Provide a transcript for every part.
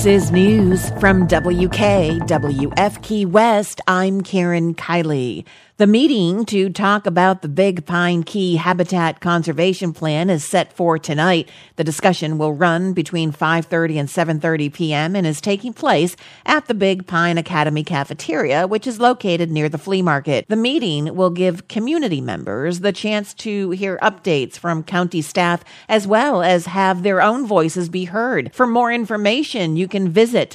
This is news from WKWF Key West. I'm Karen Kiley. The meeting to talk about the Big Pine Key Habitat Conservation Plan is set for tonight. The discussion will run between 5:30 and 7:30 p.m. and is taking place at the Big Pine Academy Cafeteria, which is located near the flea market. The meeting will give community members the chance to hear updates from county staff as well as have their own voices be heard. For more information, you can visit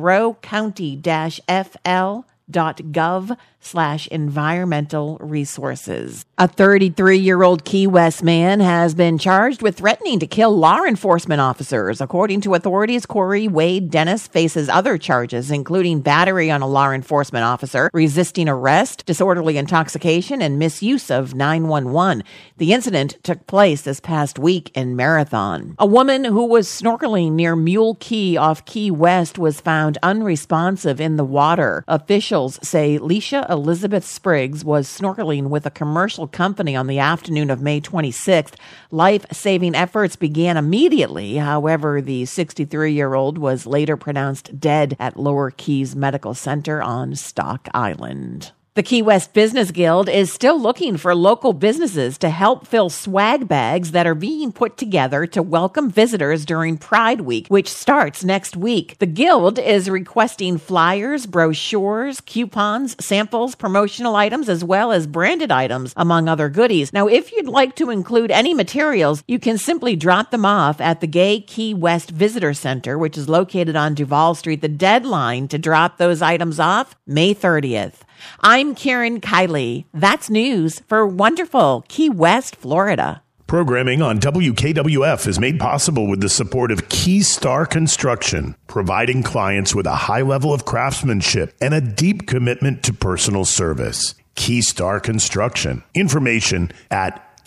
monroecounty-fl.gov/environmental resources. A 33-year-old Key West man has been charged with threatening to kill law enforcement officers. According to authorities, Corey Wade Dennis faces other charges, including battery on a law enforcement officer, resisting arrest, disorderly intoxication, and misuse of 911. The incident took place this past week in Marathon. A woman who was snorkeling near Mule Key off Key West was found unresponsive in the water. Officials say Leisha Elizabeth Spriggs was snorkeling with a commercial company on the afternoon of May 26th. Life-saving efforts began immediately. However, the 63-year-old was later pronounced dead at Lower Keys Medical Center on Stock Island. The Key West Business Guild is still looking for local businesses to help fill swag bags that are being put together to welcome visitors during Pride Week, which starts next week. The Guild is requesting flyers, brochures, coupons, samples, promotional items, as well as branded items, among other goodies. Now, if you'd like to include any materials, you can simply drop them off at the Gay Key West Visitor Center, which is located on Duval Street. The deadline to drop those items off, May 30th. I'm Karen Kiley. That's news for wonderful Key West, Florida. Programming on WKWF is made possible with the support of Keystar Construction, providing clients with a high level of craftsmanship and a deep commitment to personal service. Keystar Construction. Information at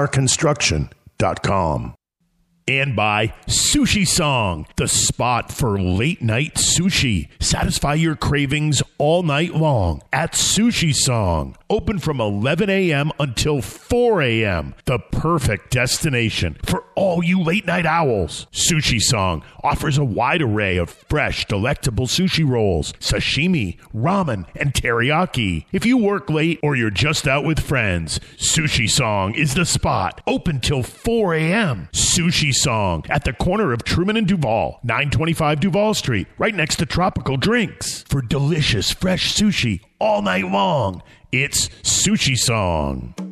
keystarconstruction.com. And by Sushi Song, the spot for late night sushi. Satisfy your cravings all night long at Sushi Song. Open from 11 a.m. until 4 a.m. The perfect destination for all you late night owls. Sushi Song offers a wide array of fresh, delectable sushi rolls, sashimi, ramen, and teriyaki. If you work late or you're just out with friends, Sushi Song is the spot. Open till 4 a.m. Sushi Song at the corner of Truman and Duval, 925 Duval Street, right next to Tropical Drinks. For delicious, fresh sushi all night long, it's Sushi Song.